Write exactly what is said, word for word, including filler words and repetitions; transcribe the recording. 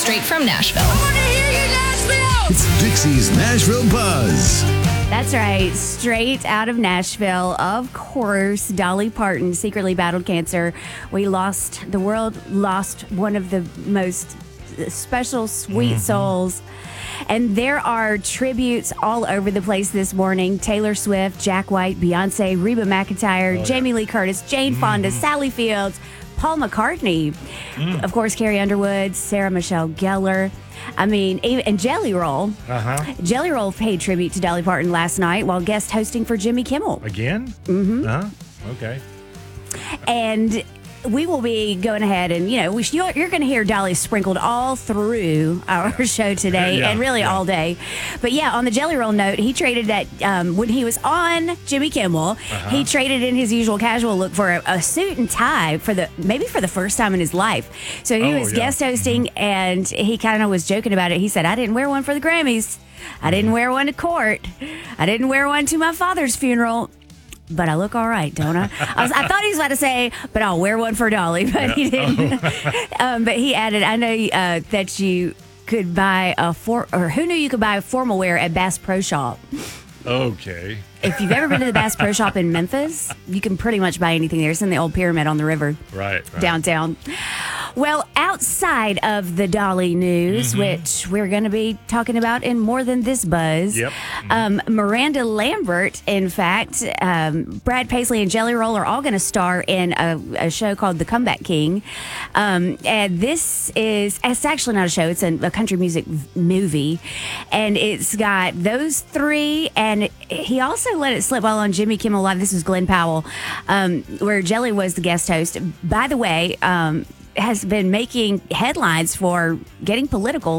straight from Nashville. It's Dixie's Nashville Buzz. That's right. Straight out of Nashville, of course, Dolly Parton secretly battled cancer. We lost, the world lost one of the most special, sweet mm-hmm. souls. And there are tributes all over the place this morning. Taylor Swift, Jack White, Beyonce, Reba McEntire, oh, Jamie yeah. Lee Curtis, Jane mm-hmm. Fonda, Sally Fields, Paul McCartney, mm. of course, Carrie Underwood, Sarah Michelle Gellar. I mean, and Jelly Roll. Uh-huh. Jelly Roll paid tribute to Dolly Parton last night while guest hosting for Jimmy Kimmel. Again? Mm-hmm. Uh-huh. Okay. And we will be going ahead and, you know, we, you're, you're going to hear Dolly sprinkled all through our show today yeah, and really yeah. all day. But yeah, on the Jelly Roll note, he traded that um, when he was on Jimmy Kimmel, uh-huh. he traded in his usual casual look for a, a suit and tie for the maybe for the first time in his life. So he oh, was yeah. guest hosting mm-hmm. and he kind of was joking about it. He said, I didn't wear one for the Grammys. I didn't wear one to court. I didn't wear one to my father's funeral. But I look all right, don't I? I, was, I thought he was about to say, but I'll wear one for Dolly, but yeah. he didn't. Oh. um, but he added, I know uh, that you could buy a, for, or who knew you could buy formal wear at Bass Pro Shop? Okay. If you've ever been to the Bass Pro Shop in Memphis, you can pretty much buy anything there. It's in the old pyramid on the river. Right. right. Downtown. Well, outside of the Dolly news, mm-hmm. which we're going to be talking about in more than this buzz, yep. um, Miranda Lambert, in fact, um, Brad Paisley and Jelly Roll are all going to star in a, a show called The Comeback King. Um, and this is, it's actually not a show, it's a, a country music movie. And it's got those three, and he also let it slip while on Jimmy Kimmel Live. This is Glenn Powell, um, where Jelly was the guest host. By the way, um, has been making headlines for getting political